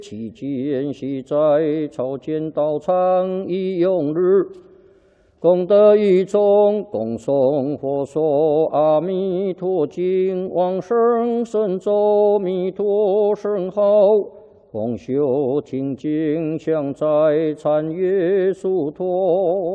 期间系在朝见道场一用日，功德一众，共诵佛说阿弥陀经，往生神咒弥陀圣号，共修听经，向在参阅殊陀。